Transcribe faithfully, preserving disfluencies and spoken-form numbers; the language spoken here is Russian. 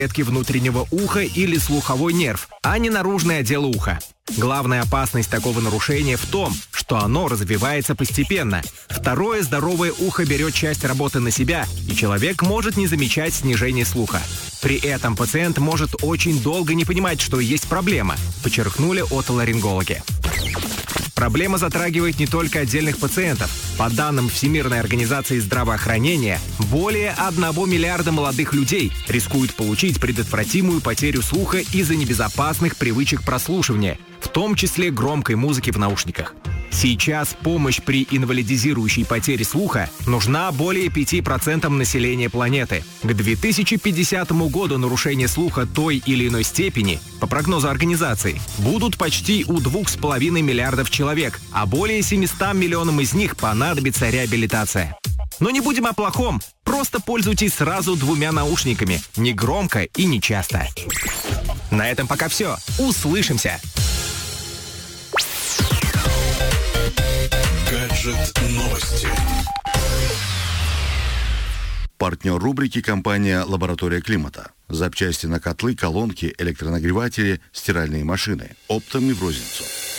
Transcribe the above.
клетки внутреннего уха или слуховой нерв, а не наружный отдел уха. Главная опасность такого нарушения в том, что оно развивается постепенно. Второе здоровое ухо берет часть работы на себя, и человек может не замечать снижение слуха. При этом пациент может очень долго не понимать, что есть проблема, подчеркнули отоларингологи. Проблема затрагивает не только отдельных пациентов. По данным Всемирной организации здравоохранения, более одного миллиарда молодых людей рискуют получить предотвратимую потерю слуха из-за небезопасных привычек прослушивания, в том числе громкой музыки в наушниках. Сейчас помощь при инвалидизирующей потере слуха нужна более пяти процентам населения планеты. К две тысячи пятидесятому году нарушения слуха той или иной степени, по прогнозу организации, будут почти у двух с половиной миллиардов человек, а более семистам миллионам из них понадобится реабилитация. Но не будем о плохом, просто пользуйтесь сразу двумя наушниками, не громко и не часто. На этом пока все. Услышимся! Гаджет новости. Партнер рубрики — компания «Лаборатория климата». Запчасти на котлы, колонки, электронагреватели, стиральные машины. Оптом и в розницу.